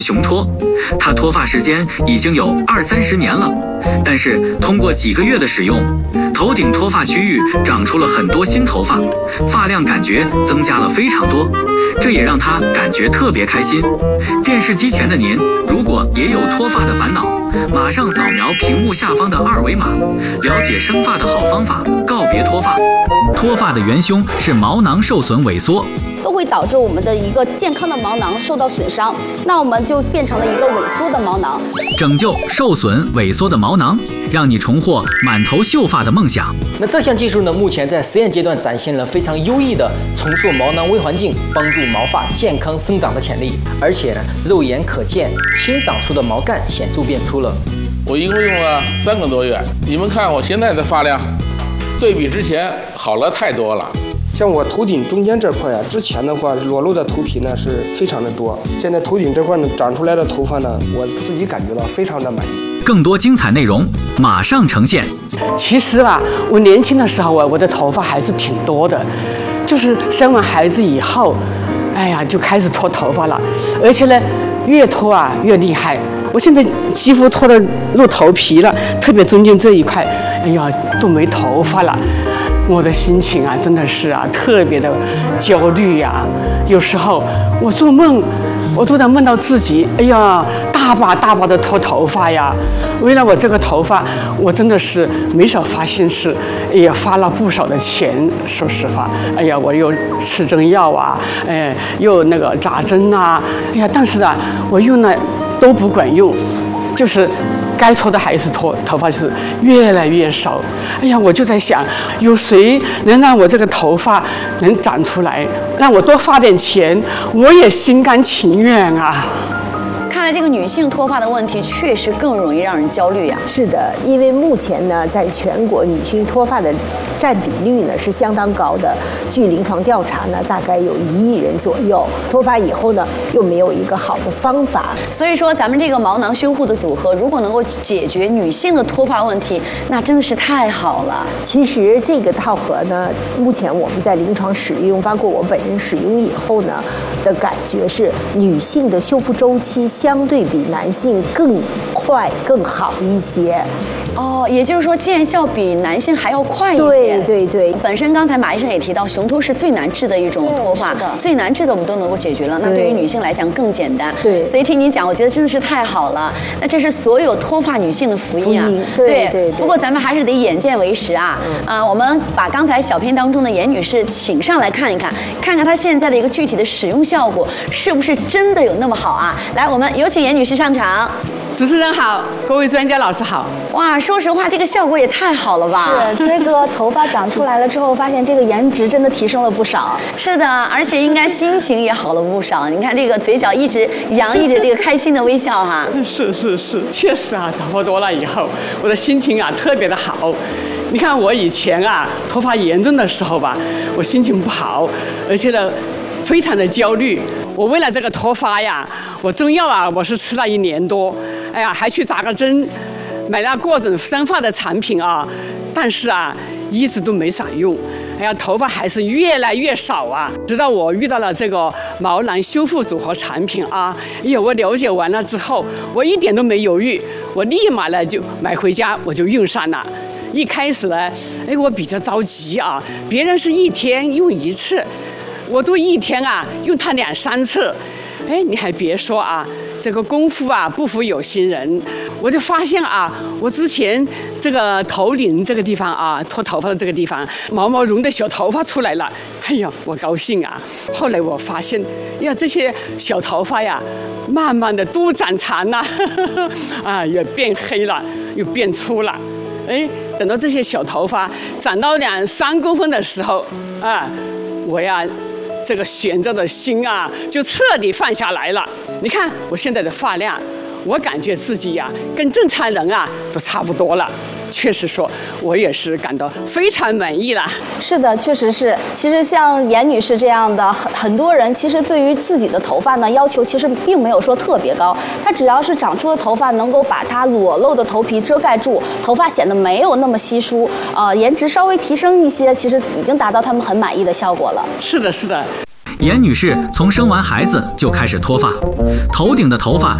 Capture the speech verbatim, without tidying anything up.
雄脱，他脱发时间已经有二三十年了，但是通过几个月的使用，头顶脱发区域长出了很多新头发，发量感觉增加了非常多，这也让他感觉特别开心。电视机前的您，如果也有脱发的烦恼，马上扫描屏幕下方的二维码，了解生发的好方法，告别脱发。脱发的元凶是毛囊受损萎缩， 都会导致我们的一个健康的毛囊受到损伤，那我们就变成了一个萎缩的毛囊。 拯救受损萎缩的毛囊，让你重获满头秀发的梦想。 那这项技术呢，目前在实验阶段展现了非常优异的重塑毛囊微环境，帮助毛发健康生长的潜力。而且呢，肉眼可见新长出的毛干显著变粗了。 我一共用了三个多月，你们看我现在的发量，对比之前好了太多了。 像我头顶中间这块呀、啊，之前的话裸露的头皮呢是非常的多，现在头顶这块呢长出来的头发呢，我自己感觉到非常的满意。 更多精彩内容马上呈现。 其实啊，我年轻的时候啊，我的头发还是挺多的，就是生完孩子以后，哎呀就开始脱头发了，而且呢越脱啊越厉害。我现在几乎脱的露头皮了，特别中间这一块，哎呀都没头发了。我的心情啊，真的是啊，特别的焦虑呀、啊。有时候我做梦，我都能梦到自己，哎呀，大把大把的脱头发呀。为了我这个头发，我真的是没少花心思，也花了不少的钱。说实话，哎呀，我又吃针药啊，哎，又那个扎针啊，哎呀，但是啊，我用了都不管用，就是。该脱的还是脱，头发是越来越少。哎呀，我就在想，有谁能让我这个头发能长出来，让我多花点钱，我也心甘情愿啊。 看来这个女性脱发的问题确实更容易让人焦虑呀、啊。 是的，因为目前呢，在全国女性脱发的占比率呢是相当高的。据临床调查呢，大概有一亿人左右。脱发以后呢，又没有一个好的方法。 所以说，咱们这个毛囊修复的组合，如果能够解决女性的脱发问题，那真的是太好了。 其实这个套盒呢，目前我们在临床使用，包括我本人使用以后呢，的感觉是女性的修复周期相对比男性更快、更好一些。 哦，也就是说见效比男性还要快一些。 对对对。 本身刚才马医生也提到，雄脱是最难治的一种脱发，最难治的我们都能够解决了，那对于女性来讲更简单。 对。 所以听你讲，我觉得真的是太好了。那这是所有脱发女性的福音啊。 福音对对 对, 对。 不过咱们还是得眼见为实啊。嗯。呃，我们把刚才小片当中的严女士请上来看一看，看看她现在的一个具体的使用效果是不是真的有那么好啊？来，我们有请严女士上场。 主持人好，各位专家老师好。 哇，说实话，这个效果也太好了吧！ 是，这个头发长出来了之后，发现这个颜值真的提升了不少。 是的，而且应该心情也好了不少。你看这个嘴角一直洋溢着这个开心的微笑哈。 是是是，确实啊，头发多了以后，我的心情啊特别的好。你看我以前啊头发严重的时候吧，我心情不好，而且呢非常的焦虑。我为了这个脱发呀，我中药啊我是吃了一年多，哎呀还去扎个针，买了各种生发的产品啊，但是啊一直都没啥用。哎呀，头发还是越来越少啊！直到我遇到了这个毛囊修复组合产品啊，哎呀，我了解完了之后，我一点都没犹豫，我立马呢就买回家，我就用上了。一开始呢，哎，我比较着急啊，别人是一天用一次，我都一天啊用它两三次。哎，你还别说啊，这个功夫啊不负有心人，我就发现啊，我之前这个头顶这个地方啊，脱头发的这个地方，毛毛绒的小头发出来了，哎呀，我高兴啊！后来我发现，呀，这些小头发呀，慢慢的都长长了，啊，也变黑了，又变粗了，哎，等到这些小头发长到两三公分的时候，啊，我呀。这个悬着的心啊，就彻底放下来了。你看我现在的发量，我感觉自己呀、啊，跟正常人啊都差不多了。确实说，我也是感到非常满意了。 是的，确实是。其实像严女士这样的很很多人，其实对于自己的头发呢，要求其实并没有说特别高。他只要是长出的头发能够把它裸露的头皮遮盖住，头发显得没有那么稀疏，呃，颜值稍微提升一些，其实已经达到他们很满意的效果了。 是的，是的。 严女士从生完孩子就开始脱发，头顶的头发